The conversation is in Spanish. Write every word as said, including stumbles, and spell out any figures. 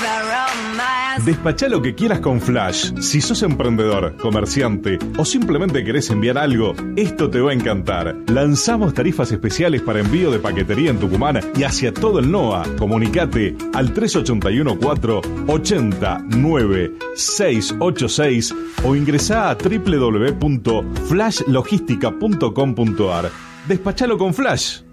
Despachá lo que quieras con Flash. Si sos emprendedor, comerciante o simplemente querés enviar algo, esto te va a encantar. Lanzamos tarifas especiales para envío de paquetería en Tucumán y hacia todo el N O A. Comunicate al tres ocho uno cuatro ocho cero nueve seis ocho seis o ingresá a doble u doble u doble u punto flash logística punto com punto a r. Despachalo con Flash.